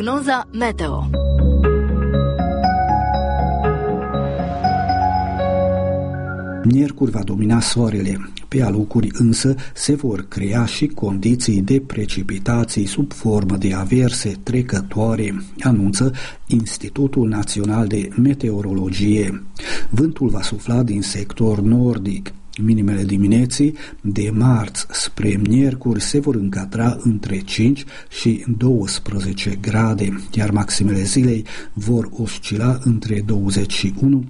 Prognoza meteo. Miercuri va domina soarele. Pe alocuri însă se vor crea și condiții de precipitații sub formă de averse trecătoare, anunță Institutul Național de Meteorologie. Vântul va sufla din sector nordic. Minimele dimineții de marți spre miercuri se vor încadra între 5 și 12 grade, iar maximele zilei vor oscila între 21